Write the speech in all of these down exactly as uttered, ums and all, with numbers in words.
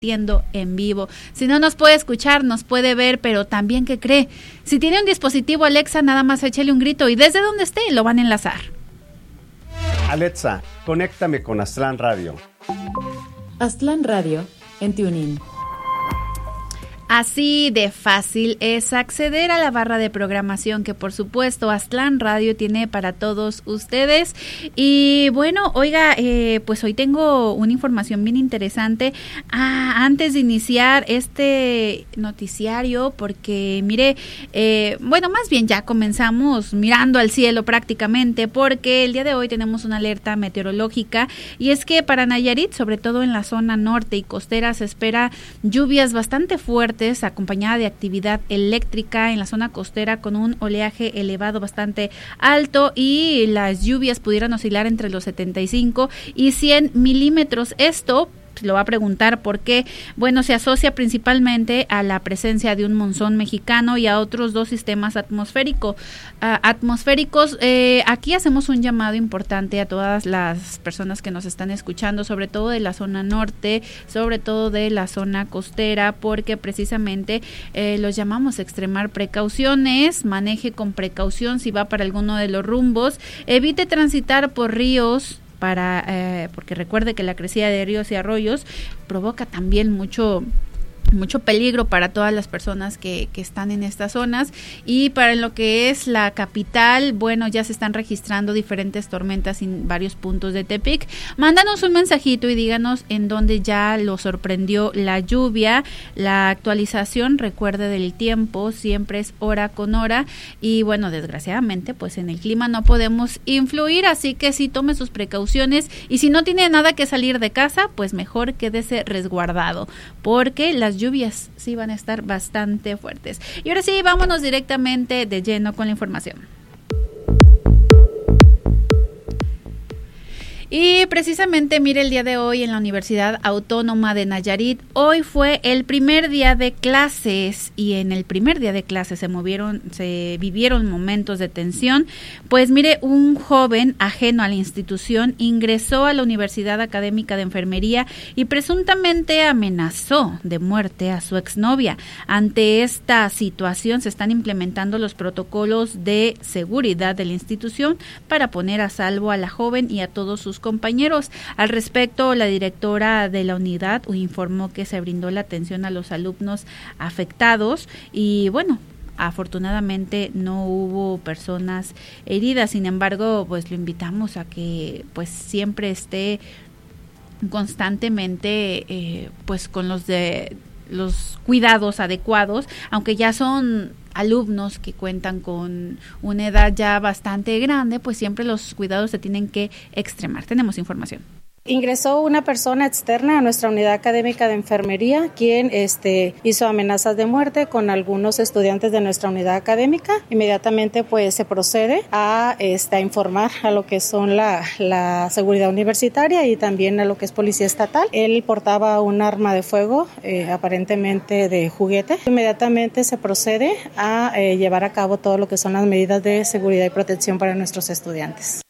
en vivo. Si no nos puede escuchar, nos puede ver, pero también, ¿qué cree? Si tiene un dispositivo Alexa, nada más échale un grito y desde donde esté lo van a enlazar. Alexa, conéctame con Aztlán Radio. Aztlán Radio en TuneIn. Así de fácil es acceder a la barra de programación que por supuesto Aztlán Radio tiene para todos ustedes. Y bueno, oiga, eh, pues hoy tengo una información bien interesante ah, antes de iniciar este noticiario, porque mire, eh, bueno, más bien ya comenzamos mirando al cielo prácticamente, porque el día de hoy tenemos una alerta meteorológica y es que para Nayarit, sobre todo en la zona norte y costera, se espera lluvias bastante fuertes acompañada de actividad eléctrica en la zona costera con un oleaje elevado bastante alto y las lluvias pudieran oscilar entre los setenta y cinco y cien milímetros. Esto lo va a preguntar por qué. Bueno, se asocia principalmente a la presencia de un monzón mexicano y a otros dos sistemas atmosférico, uh, atmosféricos. Eh, aquí hacemos un llamado importante a todas las personas que nos están escuchando, sobre todo de la zona norte, sobre todo de la zona costera, porque precisamente eh, los llamamos a extremar precauciones, maneje con precaución si va para alguno de los rumbos, evite transitar por ríos, para eh, porque recuerde que la crecida de ríos y arroyos provoca también mucho mucho peligro para todas las personas que, que están en estas zonas. Y para lo que es la capital, bueno, ya se están registrando diferentes tormentas en varios puntos de Tepic. Mándanos un mensajito y díganos en dónde ya lo sorprendió la lluvia. La actualización, recuerde, del tiempo siempre es hora con hora y bueno, desgraciadamente pues en el clima no podemos influir, así que sí tome sus precauciones y si no tiene nada que salir de casa, pues mejor quédese resguardado, porque las lluvias sí van a estar bastante fuertes. Y ahora sí, vámonos directamente de lleno con la información. Y precisamente, mire, el día de hoy en la Universidad Autónoma de Nayarit, hoy fue el primer día de clases y en el primer día de clases se movieron, se vivieron momentos de tensión. Pues mire, un joven ajeno a la institución ingresó a la Universidad Académica de Enfermería y presuntamente amenazó de muerte a su exnovia. Ante esta situación se están implementando los protocolos de seguridad de la institución para poner a salvo a la joven y a todos sus compañeros. Al respecto, la directora de la unidad informó que se brindó la atención a los alumnos afectados y bueno, afortunadamente no hubo personas heridas. Sin embargo, pues lo invitamos a que pues siempre esté constantemente eh, pues con los de los cuidados adecuados, aunque ya son alumnos que cuentan con una edad ya bastante grande, pues siempre los cuidados se tienen que extremar. Tenemos información. Ingresó una persona externa a nuestra unidad académica de enfermería, quien este, hizo amenazas de muerte con algunos estudiantes de nuestra unidad académica. Inmediatamente pues se procede a, este, a informar a lo que son la, la seguridad universitaria y también a lo que es policía estatal. Él portaba un arma de fuego, eh, aparentemente de juguete. Inmediatamente se procede a eh, llevar a cabo todo lo que son las medidas de seguridad y protección para nuestros estudiantes.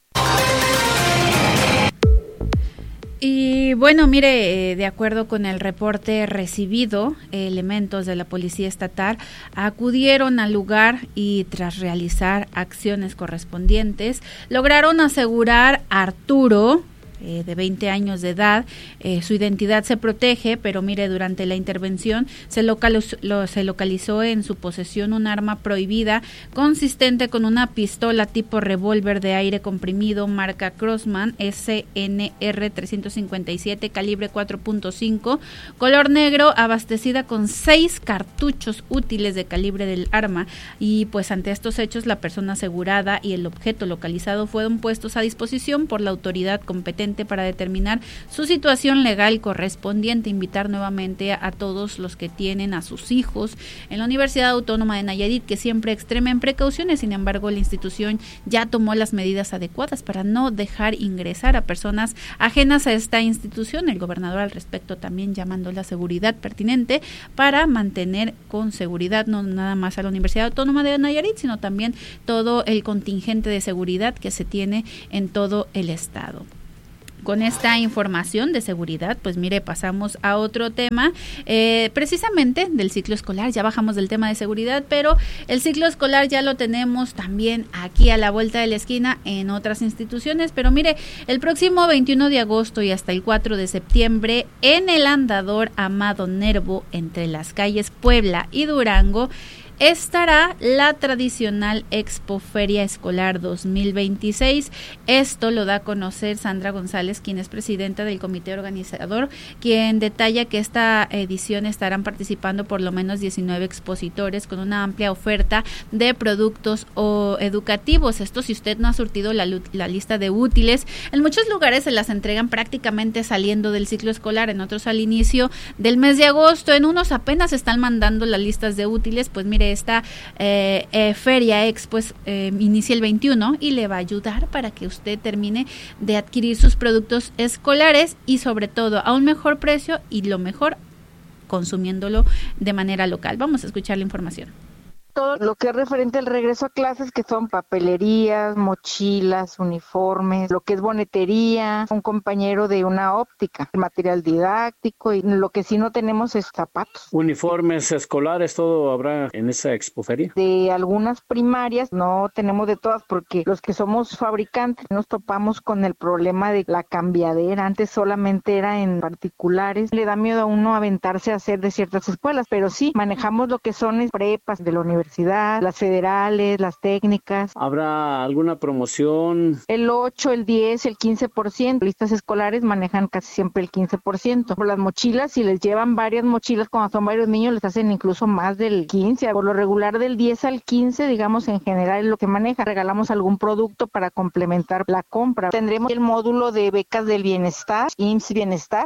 Y bueno, mire, eh, de acuerdo con el reporte recibido, elementos de la Policía Estatal acudieron al lugar y tras realizar acciones correspondientes, lograron asegurar a Arturo, Eh, de veinte años de edad. Eh, su identidad se protege, pero mire, durante la intervención se localizó, lo, se localizó en su posesión un arma prohibida consistente con una pistola tipo revólver de aire comprimido marca Crossman S N R trescientos cincuenta y siete calibre cuatro punto cinco, color negro, abastecida con seis cartuchos útiles de calibre del arma. Y pues ante estos hechos la persona asegurada y el objeto localizado fueron puestos a disposición por la autoridad competente para determinar su situación legal correspondiente. Invitar nuevamente a, a todos los que tienen a sus hijos en la Universidad Autónoma de Nayarit que siempre extremen precauciones. Sin embargo, la institución ya tomó las medidas adecuadas para no dejar ingresar a personas ajenas a esta institución. El gobernador al respecto también llamando la seguridad pertinente para mantener con seguridad no nada más a la Universidad Autónoma de Nayarit, sino también todo el contingente de seguridad que se tiene en todo el estado. con esta información de seguridad, pues mire, pasamos a otro tema, eh, precisamente del ciclo escolar. Ya bajamos del tema de seguridad, pero el ciclo escolar ya lo tenemos también aquí a la vuelta de la esquina en otras instituciones. Pero mire, el próximo veintiuno de agosto y hasta el cuatro de septiembre, en el andador Amado Nervo, entre las calles Puebla y Durango, estará la tradicional Expo Feria Escolar dos mil veintiséis. Esto lo da a conocer Sandra González, quien es presidenta del comité organizador, quien detalla que esta edición estarán participando por lo menos diecinueve expositores con una amplia oferta de productos o educativos. Esto si usted no ha surtido la, la lista de útiles. En muchos lugares se las entregan prácticamente saliendo del ciclo escolar, en otros al inicio del mes de agosto, en unos apenas están mandando las listas de útiles. Pues mire, esta eh, eh, Feria Expo eh, inicia el veintiuno y le va a ayudar para que usted termine de adquirir sus productos escolares y sobre todo a un mejor precio y lo mejor consumiéndolo de manera local. Vamos a escuchar la información. Todo lo que es referente al regreso a clases, que son papelerías, mochilas, uniformes, lo que es bonetería, un compañero de una óptica, material didáctico, y lo que sí no tenemos es zapatos. Uniformes escolares, todo habrá en esa expoferia. De algunas primarias, no tenemos de todas, porque los que somos fabricantes nos topamos con el problema de la cambiadera. Antes solamente era en particulares. Le da miedo a uno aventarse a hacer de ciertas escuelas, pero sí, manejamos lo que son prepas de la universidad, las federales, las técnicas. ¿Habrá alguna promoción? El ocho, el diez, el quince por ciento. Listas escolares manejan casi siempre el quince por ciento. Por las mochilas, si les llevan varias mochilas, cuando son varios niños, les hacen incluso más del quince. Por lo regular, del diez al quince, digamos, en general es lo que maneja. Regalamos algún producto para complementar la compra. Tendremos el módulo de becas del bienestar, I M S S Bienestar.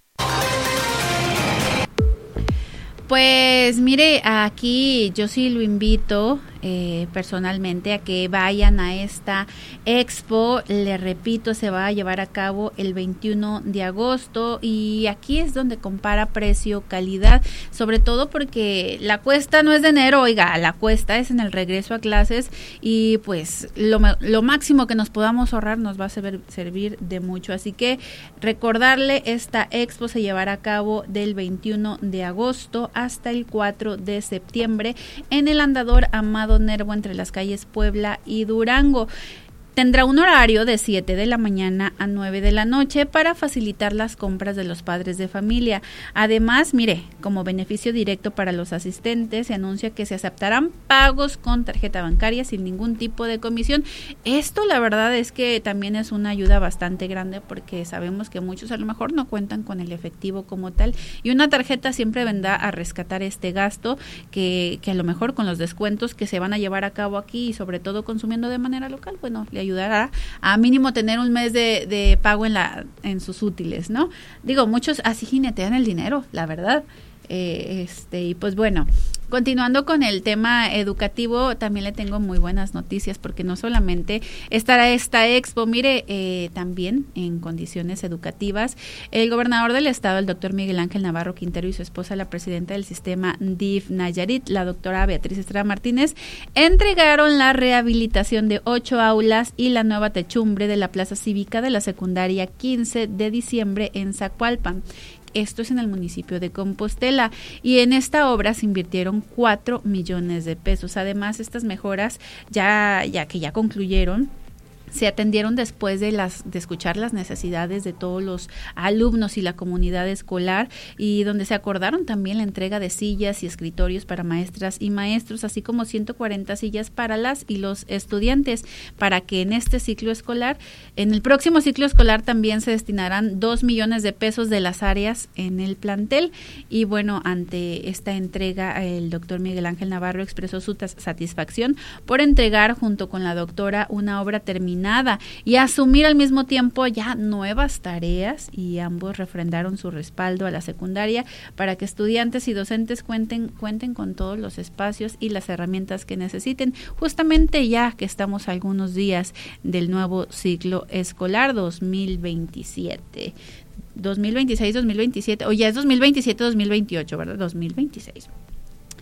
Pues mire, aquí yo sí lo invito eh, personalmente a que vayan a esta expo. Le repito, se va a llevar a cabo el veintiuno de agosto y aquí es donde compara precio, calidad, sobre todo porque la cuesta no es de enero, oiga, la cuesta es en el regreso a clases y pues lo, lo máximo que nos podamos ahorrar nos va a servir, servir de mucho. Así que recordarle, esta expo se llevará a cabo del veintiuno de agosto hasta el cuatro de septiembre en el andador Amado Nervo entre las calles Puebla y Durango. Tendrá un horario de siete de la mañana a nueve de la noche para facilitar las compras de los padres de familia. Además, mire, como beneficio directo para los asistentes, se anuncia que se aceptarán pagos con tarjeta bancaria sin ningún tipo de comisión. Esto, la verdad, es que también es una ayuda bastante grande porque sabemos que muchos a lo mejor no cuentan con el efectivo como tal y una tarjeta siempre vendrá a rescatar este gasto que, que a lo mejor con los descuentos que se van a llevar a cabo aquí y sobre todo consumiendo de manera local, bueno, le ayudará a mínimo tener un mes de, de pago en la en sus útiles, ¿no? Digo, muchos así jinetean el dinero, la verdad. Eh, este y pues bueno, continuando con el tema educativo, también le tengo muy buenas noticias porque no solamente estará esta expo, mire, eh, también en condiciones educativas, el gobernador del estado, el doctor Miguel Ángel Navarro Quintero, y su esposa, la presidenta del sistema D I F Nayarit, la doctora Beatriz Estrada Martínez, entregaron la rehabilitación de ocho aulas y la nueva techumbre de la plaza cívica de la secundaria quince de diciembre en Zacualpan. Esto es en el municipio de Compostela y en esta obra se invirtieron cuatro millones de pesos. Además, estas mejoras ya, ya que ya concluyeron, se atendieron después de las de escuchar las necesidades de todos los alumnos y la comunidad escolar y donde se acordaron también la entrega de sillas y escritorios para maestras y maestros, así como ciento cuarenta sillas para las y los estudiantes, para que en este ciclo escolar, en el próximo ciclo escolar también se destinarán dos millones de pesos de las áreas en el plantel. Y bueno, ante esta entrega, el doctor Miguel Ángel Navarro expresó su satisfacción por entregar junto con la doctora una obra terminada y asumir al mismo tiempo ya nuevas tareas, y ambos refrendaron su respaldo a la secundaria para que estudiantes y docentes cuenten cuenten con todos los espacios y las herramientas que necesiten, justamente ya que estamos a algunos días del nuevo ciclo escolar dos mil veintisiete. dos mil veintiséis, dos mil veintisiete, o ya es dos mil veintisiete, dos mil veintiocho, ¿verdad? dos mil veintiséis.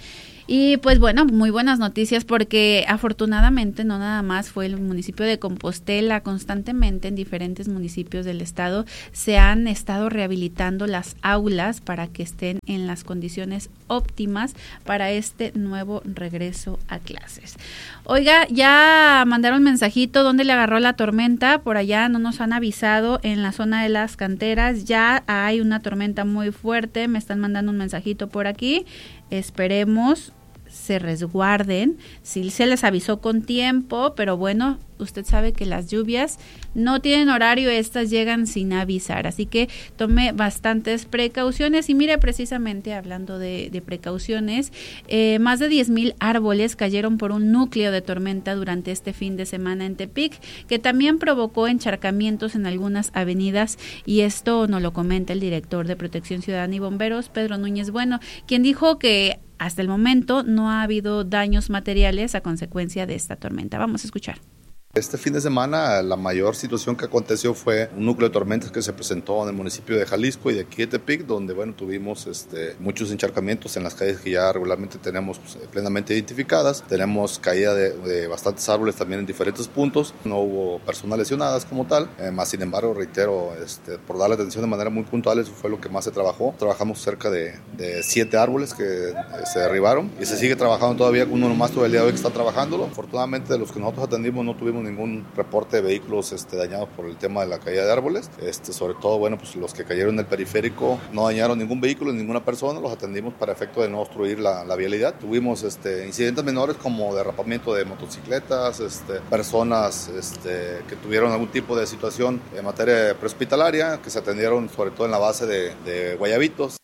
Y pues bueno, muy buenas noticias porque afortunadamente no nada más fue el municipio de Compostela, constantemente en diferentes municipios del estado se han estado rehabilitando las aulas para que estén en las condiciones óptimas para este nuevo regreso a clases. Oiga, ya mandaron mensajito dónde le agarró la tormenta, por allá no nos han avisado, en la zona de las canteras ya hay una tormenta muy fuerte, me están mandando un mensajito por aquí, esperemos se resguarden, sí se les avisó con tiempo, pero bueno, usted sabe que las lluvias no tienen horario, estas llegan sin avisar, así que tome bastantes precauciones. Y mire, precisamente hablando de, de precauciones, eh, más de diez mil árboles cayeron por un núcleo de tormenta durante este fin de semana en Tepic, que también provocó encharcamientos en algunas avenidas, y esto nos lo comenta el director de Protección Ciudadana y Bomberos, Pedro Núñez Bueno, quien dijo que hasta el momento no ha habido daños materiales a consecuencia de esta tormenta. Vamos a escuchar. Este fin de semana la mayor situación que aconteció fue un núcleo de tormentas que se presentó en el municipio de Jalisco y de aquí de Tepic, donde bueno tuvimos este, muchos encharcamientos en las calles que ya regularmente tenemos pues, plenamente identificadas. Tenemos caída de, de bastantes árboles también en diferentes puntos. No hubo personas lesionadas como tal, eh, más sin embargo reitero, este, por darle atención de manera muy puntual, eso fue lo que más se trabajó. Trabajamos cerca de, de siete árboles que eh, se derribaron y se sigue trabajando todavía con uno más todo el día de hoy que está trabajándolo. Afortunadamente de los que nosotros atendimos no tuvimos ningún reporte de vehículos este, dañados por el tema de la caída de árboles. Este, sobre todo, bueno, pues los que cayeron en el periférico no dañaron ningún vehículo, ninguna persona, los atendimos para efecto de no obstruir la, la vialidad. Tuvimos este, incidentes menores como derrapamiento de motocicletas, este, personas este, que tuvieron algún tipo de situación en materia prehospitalaria, que se atendieron sobre todo en la base de, de Guayabitos.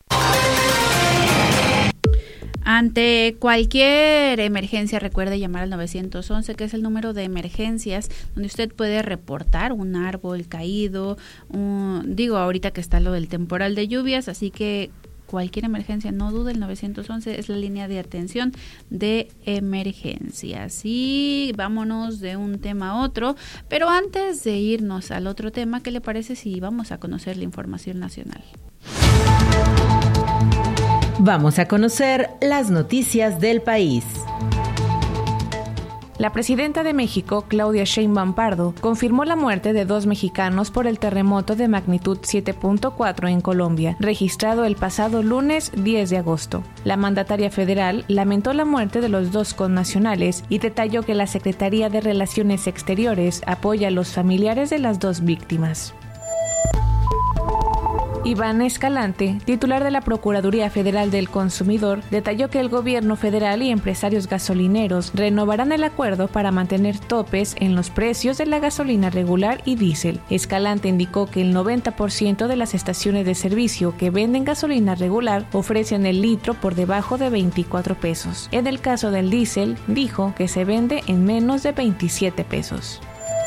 Ante cualquier emergencia, recuerde llamar al nueve once, que es el número de emergencias, donde usted puede reportar un árbol caído, un, digo, ahorita que está lo del temporal de lluvias, así que cualquier emergencia, no dude, el nueve once es la línea de atención de emergencias. Y vámonos de un tema a otro, pero antes de irnos al otro tema, ¿qué le parece si vamos a conocer la información nacional? Vamos a conocer las noticias del país. La presidenta de México, Claudia Sheinbaum Pardo, confirmó la muerte de dos mexicanos por el terremoto de magnitud siete punto cuatro en Colombia, registrado el pasado lunes diez de agosto. La mandataria federal lamentó la muerte de los dos connacionales y detalló que la Secretaría de Relaciones Exteriores apoya a los familiares de las dos víctimas. Iván Escalante, titular de la Procuraduría Federal del Consumidor, detalló que el gobierno federal y empresarios gasolineros renovarán el acuerdo para mantener topes en los precios de la gasolina regular y diésel. Escalante indicó que el noventa por ciento de las estaciones de servicio que venden gasolina regular ofrecen el litro por debajo de veinticuatro pesos. En el caso del diésel, dijo que se vende en menos de veintisiete pesos.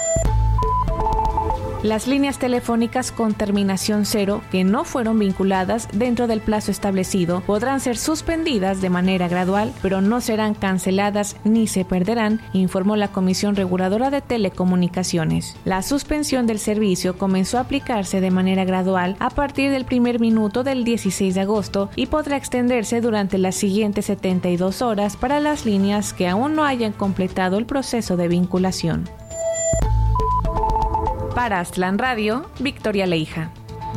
Las líneas telefónicas con terminación cero que no fueron vinculadas dentro del plazo establecido podrán ser suspendidas de manera gradual, pero no serán canceladas ni se perderán, informó la Comisión Reguladora de Telecomunicaciones. La suspensión del servicio comenzó a aplicarse de manera gradual a partir del primer minuto del dieciséis de agosto y podrá extenderse durante las siguientes setenta y dos horas para las líneas que aún no hayan completado el proceso de vinculación. Para Aztlán Radio, Victoria Leija.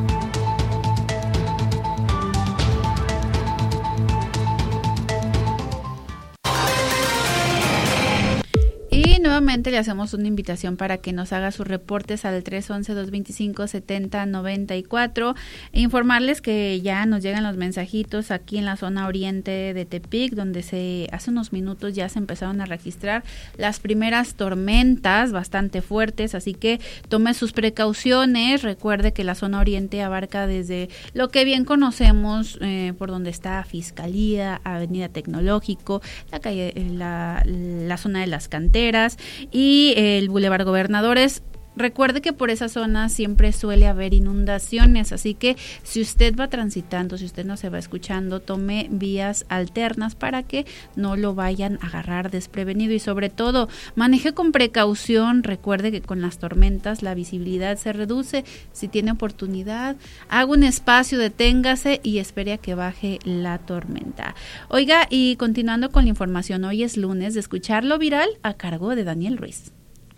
Y nuevamente le hacemos una invitación para que nos haga sus reportes al tres once, dos veinticinco, setenta noventa y cuatro. E informarles que ya nos llegan los mensajitos aquí en la zona oriente de Tepic, donde se hace unos minutos ya se empezaron a registrar las primeras tormentas bastante fuertes, así que tome sus precauciones. Recuerde que la zona oriente abarca desde lo que bien conocemos, eh, por donde está Fiscalía, Avenida Tecnológico, la calle, la, la zona de las canteras y el Boulevard Gobernadores. Recuerde que por esa zona siempre suele haber inundaciones, así que si usted va transitando, si usted no se va escuchando, tome vías alternas para que no lo vayan a agarrar desprevenido y sobre todo maneje con precaución. Recuerde que con las tormentas la visibilidad se reduce. Si tiene oportunidad, haga un espacio, deténgase y espere a que baje la tormenta. Oiga, y continuando con la información, hoy es lunes de escuchar lo viral a cargo de Daniel Ruiz.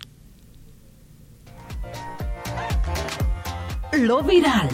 Lo viral.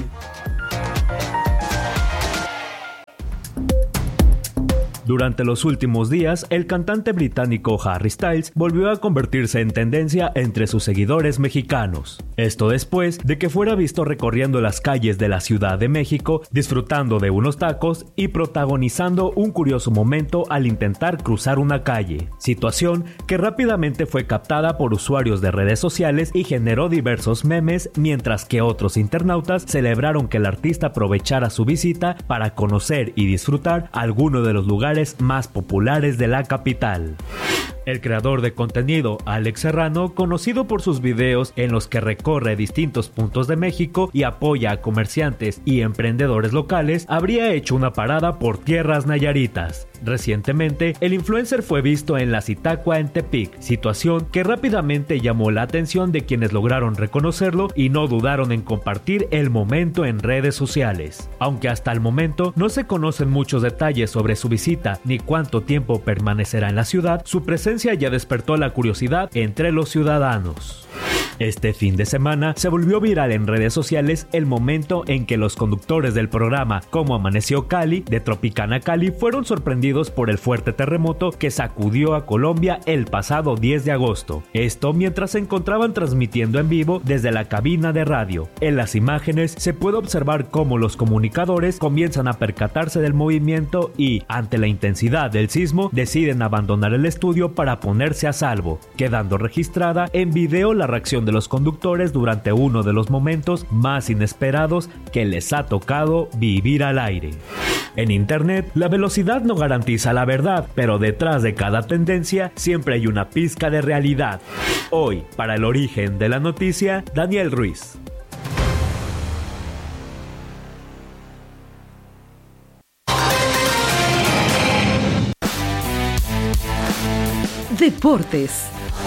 Durante los últimos días, el cantante británico Harry Styles volvió a convertirse en tendencia entre sus seguidores mexicanos. Esto después de que fuera visto recorriendo las calles de la Ciudad de México, disfrutando de unos tacos y protagonizando un curioso momento al intentar cruzar una calle. Situación que rápidamente fue captada por usuarios de redes sociales y generó diversos memes, mientras que otros internautas celebraron que el artista aprovechara su visita para conocer y disfrutar algunos de los lugares más populares de la capital. El creador de contenido Alex Serrano, conocido por sus videos en los que recorre distintos puntos de México y apoya a comerciantes y emprendedores locales, habría hecho una parada por tierras nayaritas. Recientemente, el influencer fue visto en la Zitácua en Tepic, situación que rápidamente llamó la atención de quienes lograron reconocerlo y no dudaron en compartir el momento en redes sociales. Aunque hasta el momento no se conocen muchos detalles sobre su visita ni cuánto tiempo permanecerá en la ciudad, su presencia ya despertó la curiosidad entre los ciudadanos. Este fin de semana se volvió viral en redes sociales el momento en que los conductores del programa Cómo Amaneció Cali de Tropicana Cali fueron sorprendidos por el fuerte terremoto que sacudió a Colombia el pasado diez de agosto. Esto mientras se encontraban transmitiendo en vivo desde la cabina de radio. En las imágenes se puede observar cómo los comunicadores comienzan a percatarse del movimiento y, ante la intensidad del sismo, deciden abandonar el estudio para ponerse a salvo, quedando registrada en video la reacción de los conductores durante uno de los momentos más inesperados que les ha tocado vivir al aire. En internet, la velocidad no garantiza la verdad, pero detrás de cada tendencia siempre hay una pizca de realidad. Hoy, para el origen de la noticia, Daniel Ruiz. Deportes.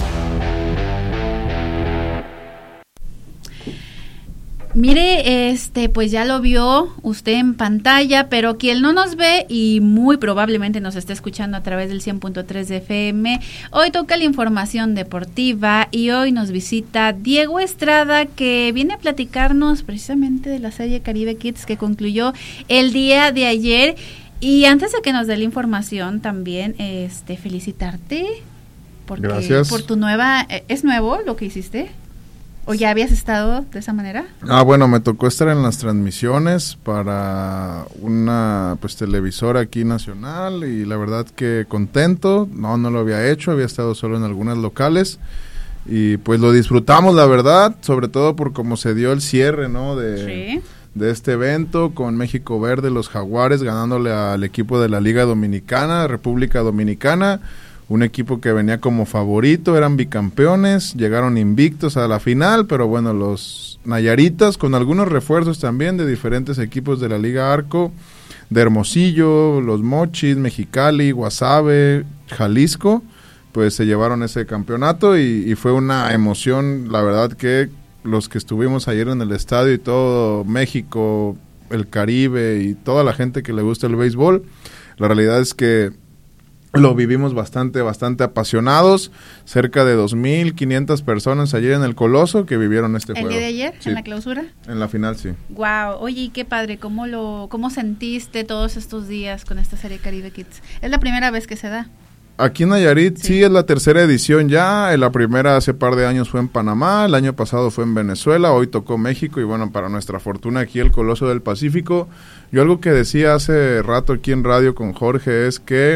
Mire, este, pues ya lo vio usted en pantalla, pero quien no nos ve y muy probablemente nos está escuchando a través del cien punto tres de F M, hoy toca la información deportiva y hoy nos visita Diego Estrada, que viene a platicarnos precisamente de la serie Caribe Kids que concluyó el día de ayer. Y antes de que nos dé la información también, este, felicitarte porque Gracias. Por tu nueva, ¿es nuevo lo que hiciste? ¿O ya habías estado de esa manera? Ah, bueno, me tocó estar en las transmisiones para una pues televisora aquí nacional y la verdad que contento. No, no lo había hecho, había estado solo en algunas locales y pues lo disfrutamos, la verdad, sobre todo por cómo se dio el cierre, ¿no? De, sí. de este evento con México Verde, los Jaguares ganándole al equipo de la Liga Dominicana, República Dominicana. Un equipo que venía como favorito, eran bicampeones, llegaron invictos a la final, pero bueno, los Nayaritas con algunos refuerzos también de diferentes equipos de la Liga Arco, de Hermosillo, Los Mochis, Mexicali, Guasave, Jalisco, pues se llevaron ese campeonato y, y fue una emoción, la verdad que los que estuvimos ayer en el estadio y todo México, el Caribe y toda la gente que le gusta el béisbol, la realidad es que lo vivimos bastante, bastante apasionados, cerca de dos mil quinientas personas ayer en el Coloso que vivieron este ¿El juego. ¿El día de ayer, sí. en la clausura? En la final, sí. Wow, oye, qué padre, ¿cómo lo, cómo sentiste todos estos días con esta serie Caribe Kids? ¿Es la primera vez que se da? Aquí en Nayarit sí. sí es la tercera edición ya, la primera hace par de años fue en Panamá, el año pasado fue en Venezuela, hoy tocó México y bueno, para nuestra fortuna aquí el Coloso del Pacífico. Yo algo que decía hace rato aquí en radio con Jorge es que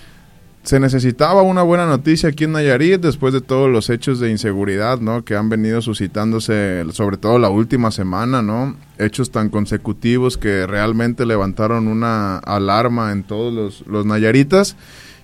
se necesitaba una buena noticia aquí en Nayarit después de todos los hechos de inseguridad, ¿no? Que han venido suscitándose, sobre todo la última semana, ¿no? Hechos tan consecutivos que realmente levantaron una alarma en todos los, los nayaritas.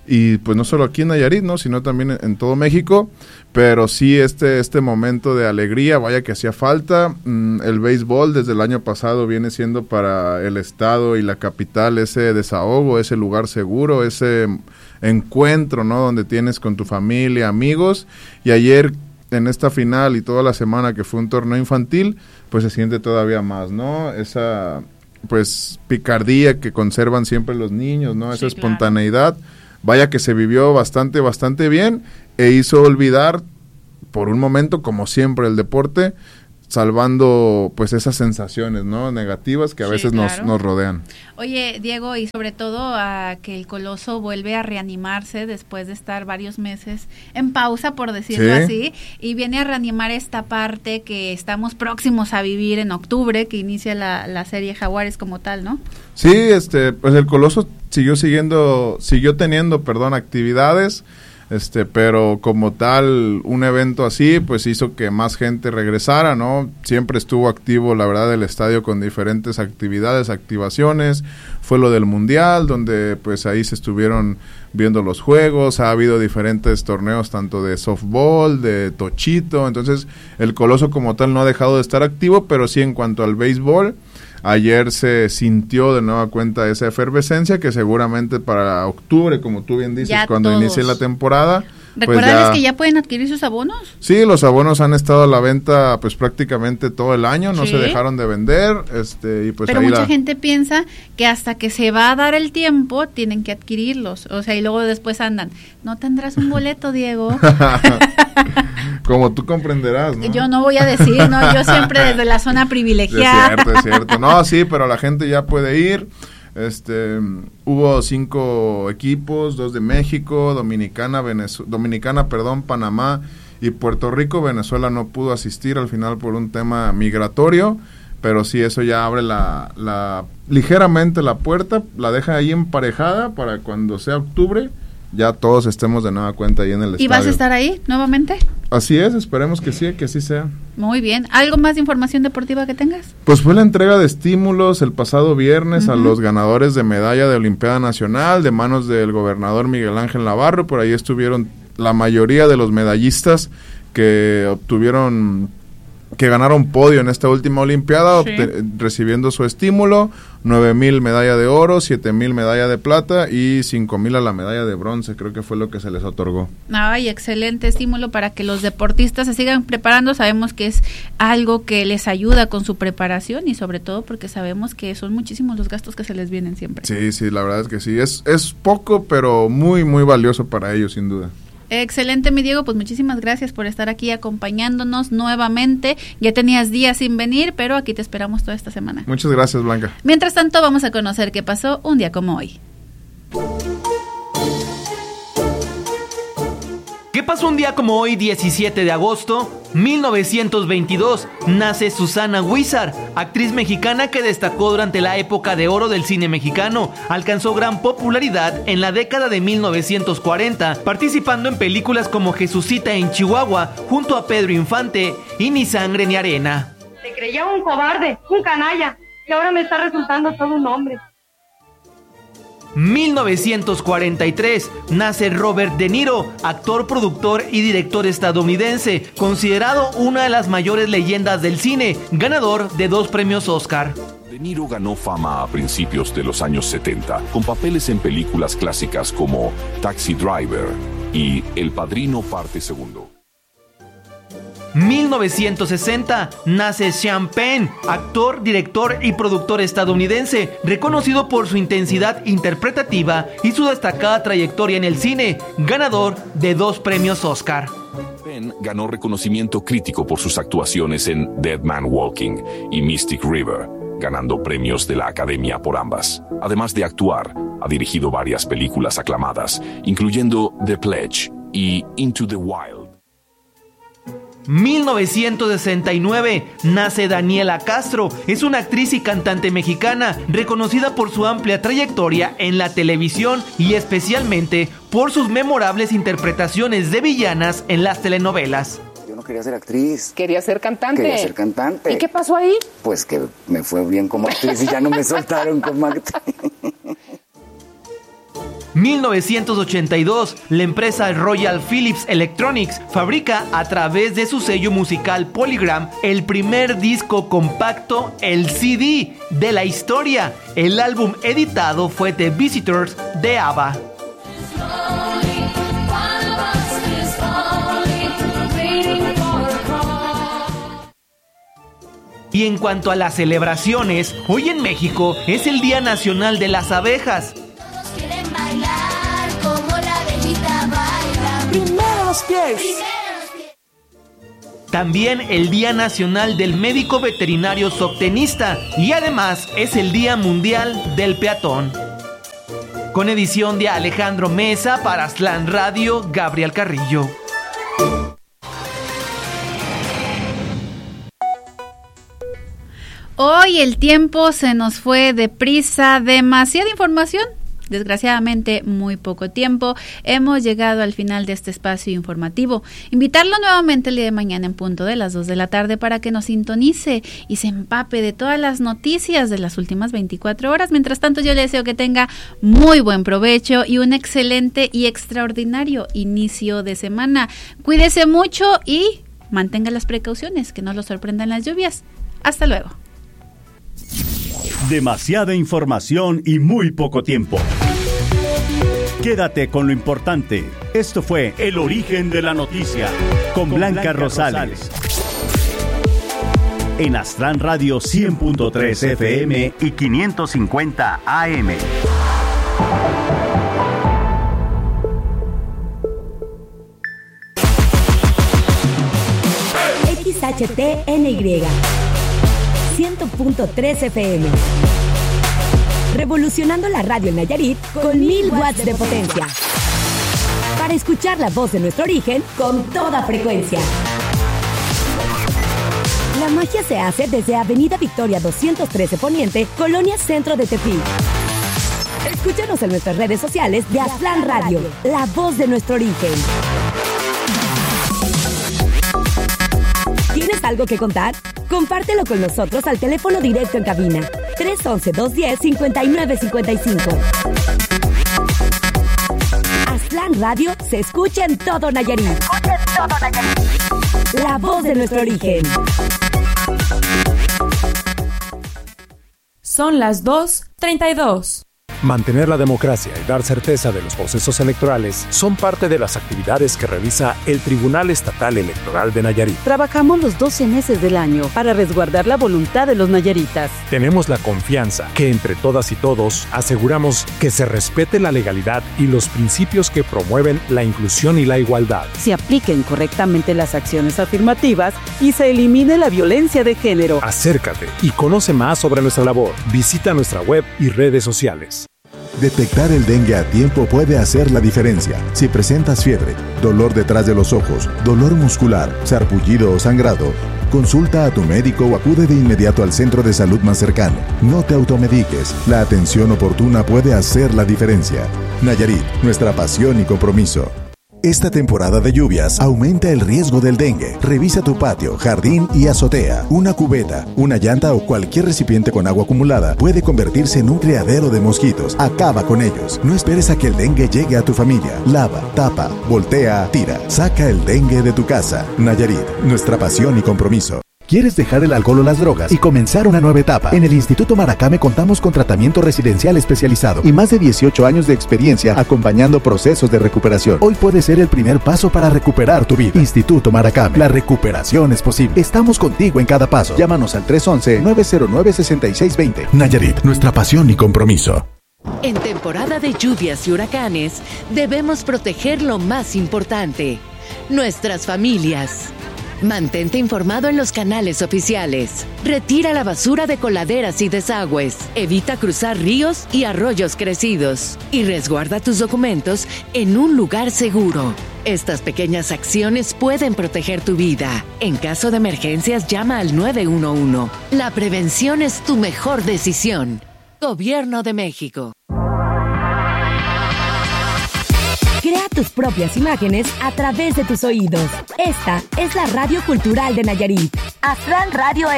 y pues no solo aquí en Nayarit, ¿no? Sino también en, en todo México, pero sí este, este momento de alegría, vaya que hacía falta. Mm, el béisbol desde el año pasado viene siendo para el estado y la capital ese desahogo, ese lugar seguro, ese encuentro, ¿no? Donde tienes con tu familia, amigos, y ayer en esta final y toda la semana que fue un torneo infantil, pues se siente todavía más, ¿no? Esa pues picardía que conservan siempre los niños, ¿no? Esa sí, espontaneidad, claro. Vaya que se vivió bastante, bastante bien e hizo olvidar por un momento, como siempre, el deporte, salvando pues esas sensaciones, ¿no? Negativas que a sí, veces claro. nos, nos rodean. Oye, Diego, y sobre todo a que el Coloso vuelve a reanimarse después de estar varios meses en pausa, por decirlo sí. así, y viene a reanimar esta parte que estamos próximos a vivir en octubre, que inicia la, la serie Jaguares como tal, ¿no? Sí, este, pues el Coloso siguió siguiendo, siguió teniendo, perdón, actividades. Este, pero como tal, un evento así, pues hizo que más gente regresara, ¿no? Siempre estuvo activo, la verdad, el estadio con diferentes actividades, activaciones. Fue lo del Mundial, donde pues ahí se estuvieron viendo los juegos. Ha habido diferentes torneos, tanto de softball, de tochito. Entonces, el Coloso como tal no ha dejado de estar activo, pero sí en cuanto al béisbol, ayer se sintió de nueva cuenta esa efervescencia que seguramente para octubre, como tú bien dices, ya cuando todos. inicie la temporada. ¿Recuerdas pues que ya pueden adquirir sus abonos? Sí, los abonos han estado a la venta pues prácticamente todo el año, no ¿Sí? se dejaron de vender. este y pues Pero ahí mucha la... gente piensa que hasta que se va a dar el tiempo tienen que adquirirlos, o sea, y luego después andan, ¿no tendrás un boleto, Diego? Como tú comprenderás, ¿no? Yo no voy a decir, no, yo siempre desde la zona privilegiada. Es cierto, es cierto. No, sí, pero la gente ya puede ir. Este, hubo cinco equipos, dos de México, Dominicana, Venezu- Dominicana, perdón, Panamá y Puerto Rico. Venezuela no pudo asistir al final por un tema migratorio, pero sí, eso ya abre la, la ligeramente la puerta, la deja ahí emparejada para cuando sea octubre, ya todos estemos de nueva cuenta ahí en el estadio. ¿Y vas a estar ahí nuevamente? Así es, esperemos que sí, que así sea. Muy bien. ¿Algo más de información deportiva que tengas? Pues fue la entrega de estímulos el pasado viernes uh-huh. a los ganadores de medalla de Olimpiada Nacional de manos del gobernador Miguel Ángel Navarro. Por ahí estuvieron la mayoría de los medallistas que obtuvieron, que ganaron podio en esta última Olimpiada, sí. obte- recibiendo su estímulo, nueve mil medalla de oro, siete mil medalla de plata y cinco mil a la medalla de bronce, creo que fue lo que se les otorgó. Ay, excelente estímulo para que los deportistas se sigan preparando. Sabemos que es algo que les ayuda con su preparación y sobre todo porque sabemos que son muchísimos los gastos que se les vienen siempre. Sí, sí, la verdad es que sí, es, es poco, pero muy, muy valioso para ellos, sin duda. Excelente, mi Diego, pues muchísimas gracias por estar aquí acompañándonos nuevamente. Ya tenías días sin venir, pero aquí te esperamos toda esta semana. Muchas gracias, Blanca. Mientras tanto, vamos a conocer qué pasó un día como hoy. ¿Qué pasó un día como hoy, diecisiete de agosto? mil novecientos veintidós, nace Susana Huizar, actriz mexicana que destacó durante la época de oro del cine mexicano. Alcanzó gran popularidad en la década de mil novecientos cuarenta, participando en películas como Jesucita en Chihuahua, junto a Pedro Infante y Ni Sangre ni Arena. Te creía un cobarde, un canalla, y ahora me está resultando todo un hombre. mil novecientos cuarenta y tres, nace Robert De Niro, actor, productor y director estadounidense, considerado una de las mayores leyendas del cine, ganador de dos premios Oscar. De Niro ganó fama a principios de los años setenta, con papeles en películas clásicas como Taxi Driver y El Padrino Parte Segundo. mil novecientos sesenta, nace Sean Penn, actor, director y productor estadounidense, reconocido por su intensidad interpretativa y su destacada trayectoria en el cine, ganador de dos premios Oscar. Penn ganó reconocimiento crítico por sus actuaciones en Dead Man Walking y Mystic River, ganando premios de la Academia por ambas. Además de actuar, ha dirigido varias películas aclamadas, incluyendo The Pledge y Into the Wild. mil novecientos sesenta y nueve, nace Daniela Castro, es una actriz y cantante mexicana, reconocida por su amplia trayectoria en la televisión y especialmente por sus memorables interpretaciones de villanas en las telenovelas. Yo no quería ser actriz. Quería ser cantante. Quería ser cantante. ¿Y qué pasó ahí? Pues que me fue bien como actriz y ya no me soltaron como actriz. mil novecientos ochenta y dos, la empresa Royal Philips Electronics fabrica a través de su sello musical Polygram el primer disco compacto, el C D, de la historia. El álbum editado fue The Visitors de ABBA. Y en cuanto a las celebraciones, hoy en México es el Día Nacional de las Abejas. Todos quieren bailar como la abejita baila. Primero los pies. También el Día Nacional del Médico Veterinario Zootecnista y además es el Día Mundial del Peatón. Con edición de Alejandro Mesa para Aztlán Radio, Gabriel Carrillo. Hoy el tiempo se nos fue deprisa, demasiada información. Desgraciadamente, muy poco tiempo. Hemos llegado al final de este espacio informativo. Invitarlo nuevamente el día de mañana en punto de las dos de la tarde para que nos sintonice y se empape de todas las noticias de las últimas veinticuatro horas. Mientras tanto, yo le deseo que tenga muy buen provecho y un excelente y extraordinario inicio de semana. Cuídese mucho y mantenga las precauciones, que no lo sorprendan las lluvias. Hasta luego. Demasiada información y muy poco tiempo. Quédate con lo importante. Esto fue El Origen de la Noticia con Blanca Rosales. En Aztlán Radio cien punto tres F M y quinientos cincuenta A M. X H T N Y cien punto tres F M. Revolucionando la radio en Nayarit con mil watts de potencia. Para escuchar la voz de nuestro origen con toda frecuencia. La magia se hace desde Avenida Victoria doscientos trece Poniente, Colonia Centro de Tepic. Escúchanos en nuestras redes sociales de Aztlán Radio, la voz de nuestro origen. ¿Tienes algo que contar? Compártelo con nosotros al teléfono directo en cabina tres once, dos diez, cincuenta y nueve cincuenta y cinco. Aztlán Radio se escucha en todo Nayarit. Escucha en todo Nayarit. La voz de nuestro origen. Son las dos treinta y dos. Mantener la democracia y dar certeza de los procesos electorales son parte de las actividades que realiza el Tribunal Estatal Electoral de Nayarit. Trabajamos los doce meses del año para resguardar la voluntad de los nayaritas. Tenemos la confianza que entre todas y todos aseguramos que se respete la legalidad y los principios que promueven la inclusión y la igualdad. Se apliquen correctamente las acciones afirmativas y se elimine la violencia de género. Acércate y conoce más sobre nuestra labor. Visita nuestra web y redes sociales. Detectar el dengue a tiempo puede hacer la diferencia. Si presentas fiebre, dolor detrás de los ojos, dolor muscular, sarpullido o sangrado, consulta a tu médico o acude de inmediato al centro de salud más cercano. No te automediques. La atención oportuna puede hacer la diferencia. Nayarit, nuestra pasión y compromiso. Esta temporada de lluvias aumenta el riesgo del dengue. Revisa tu patio, jardín y azotea. Una cubeta, una llanta o cualquier recipiente con agua acumulada puede convertirse en un criadero de mosquitos. Acaba con ellos. No esperes a que el dengue llegue a tu familia. Lava, tapa, voltea, tira. Saca el dengue de tu casa. Nayarit, nuestra pasión y compromiso. ¿Quieres dejar el alcohol o las drogas y comenzar una nueva etapa? En el Instituto Maracame contamos con tratamiento residencial especializado y más de dieciocho años de experiencia acompañando procesos de recuperación. Hoy puede ser el primer paso para recuperar tu vida. Instituto Maracame, la recuperación es posible. Estamos contigo en cada paso. Llámanos al tres once, nueve cero nueve, seis seis dos cero. Nayarit, nuestra pasión y compromiso. En temporada de lluvias y huracanes, debemos proteger lo más importante, nuestras familias. Mantente informado en los canales oficiales. Retira la basura de coladeras y desagües. Evita cruzar ríos y arroyos crecidos. Y resguarda tus documentos en un lugar seguro. Estas pequeñas acciones pueden proteger tu vida. En caso de emergencias, llama al nueve uno uno. La prevención es tu mejor decisión. Gobierno de México. Crea tus propias imágenes a través de tus oídos. Esta es la Radio Cultural de Nayarit. Aztlán Radio